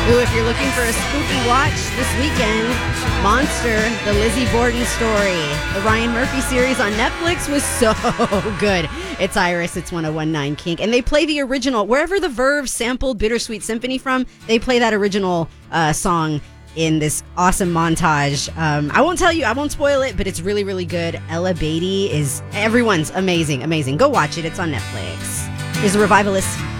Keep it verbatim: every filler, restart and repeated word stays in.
Ooh, if you're looking for a spooky watch this weekend, Monster, the Lizzie Borden story. The Ryan Murphy series on Netflix was so good. It's Iris, it's one oh one point nine Kink. And they play the original, wherever the Verve sampled Bittersweet Symphony from, they play that original uh, song in this awesome montage. Um, I won't tell you, I won't spoil it, but it's really, really good. Ella Beatty is, everyone's amazing, amazing. Go watch it, it's on Netflix. Here's a Revivalist.